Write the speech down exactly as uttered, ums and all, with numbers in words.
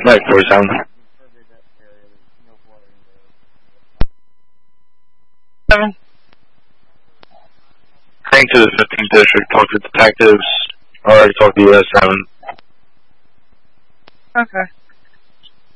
Night forty-seven. Seven. Heading to the fifteenth district, talk to detectives. Already talked to U S seven. Okay.